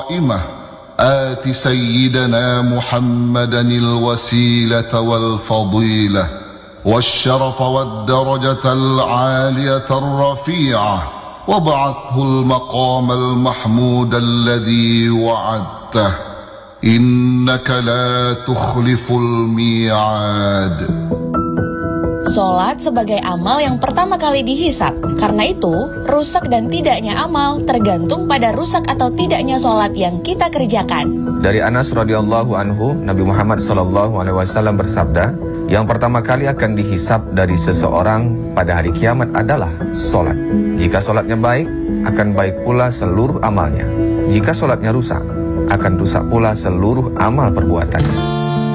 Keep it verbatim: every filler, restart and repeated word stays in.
قائمة آت سيدنا محمدا الوسيلة والفضيلة والشرف والدرجة العالية الرفيعة وابعثه المقام المحمود الذي وعدته إنك لا تخلف الميعاد. Sholat sebagai amal yang pertama kali dihisab. Karena itu, rusak dan tidaknya amal tergantung pada rusak atau tidaknya sholat yang kita kerjakan. Dari Anas radhiyallahu anhu, Nabi Muhammad sallallahu alaihi wasallam bersabda, yang pertama kali akan dihisab dari seseorang pada hari kiamat adalah sholat. Jika sholatnya baik, akan baik pula seluruh amalnya. Jika sholatnya rusak, akan rusak pula seluruh amal perbuatannya.